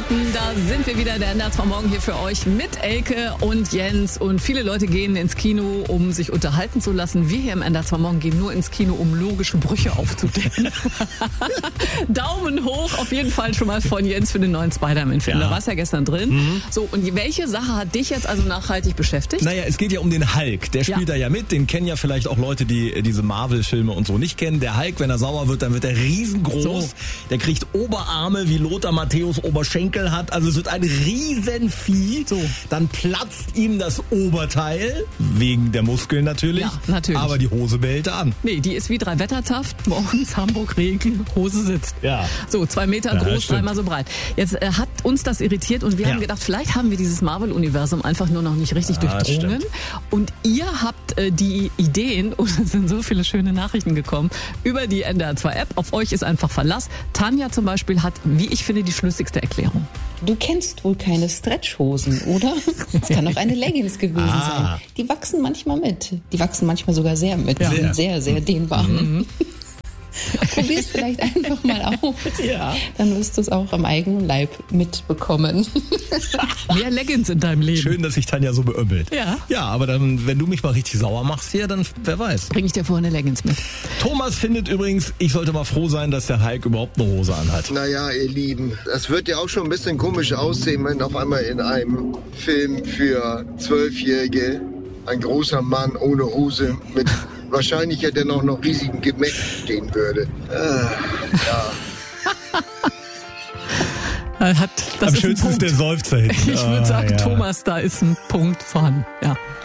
Minuten, da sind wir wieder, der NDR 2 Morgen hier für euch mit Elke und Jens. Und viele Leute gehen ins Kino, um sich unterhalten zu lassen. Wir hier im NDR 2 Morgen gehen nur ins Kino, um logische Brüche aufzudecken. Daumen hoch auf jeden Fall schon mal von Jens für den neuen Spider-Man-Film. Da warst ja gestern drin. So, und welche Sache hat dich jetzt also nachhaltig beschäftigt? Naja, es geht ja um den Hulk. Der spielt da ja mit. Den kennen ja vielleicht auch Leute, die diese Marvel-Filme und so nicht kennen. Der Hulk, wenn er sauer wird, dann wird er riesengroß. So. Der kriegt Oberarme, wie Lothar Matthäus Oberschenkel hat. Also es wird ein Riesenvieh. So. Dann platzt ihm das Oberteil. Wegen der Muskeln natürlich. Ja, natürlich. Aber die Hose behält er an. Nee, die ist wie 3 Wettertaft. Morgens Hamburg Regen, Hose sitzt. Ja. So, 2 Meter groß, 3-mal so breit. Jetzt hat uns das irritiert und wir haben gedacht, vielleicht haben wir dieses Marvel-Universum einfach nur noch nicht richtig durchdrungen. Und ihr habt die Ideen, und es sind so viele schöne Nachrichten gekommen, über die NDR 2 App. Auf euch ist einfach Verlass. Tanja zum Beispiel hat, wie ich finde, die schlüssigste Erklärung. Du kennst wohl keine Stretchhosen, oder? Es kann auch eine Leggings gewesen sein. Die wachsen manchmal mit. Die wachsen manchmal sogar sehr mit. Die sind sehr, sehr dehnbar. Probier es vielleicht einfach mal aus. Ja. Dann wirst du es auch am eigenen Leib mitbekommen. Mehr Leggings in deinem Leben. Schön, dass sich Tanja so beömmelt. Ja. Ja, aber dann, wenn du mich mal richtig sauer machst hier, dann wer weiß. Bring ich dir vorher eine Leggings mit. Thomas findet übrigens, ich sollte mal froh sein, dass der Hulk überhaupt eine Hose anhat. Naja, ihr Lieben, das wird ja auch schon ein bisschen komisch aussehen, wenn auf einmal in einem Film für 12-Jährige ein großer Mann ohne Hose mit wahrscheinlich ja dennoch noch riesigen Gemäck stehen würde. Am schönsten ist der Seufzer hinten. Ich würde sagen, Thomas, da ist ein Punkt vorhanden. Ja.